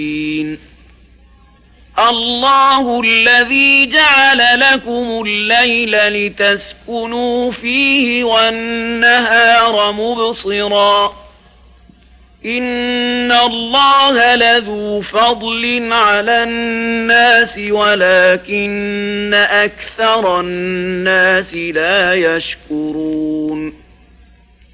الله الذي جعل لكم الليل لتسكنوا فيه والنهار مبصرا إن الله لذو فضل على الناس ولكن أكثر الناس لا يشكرون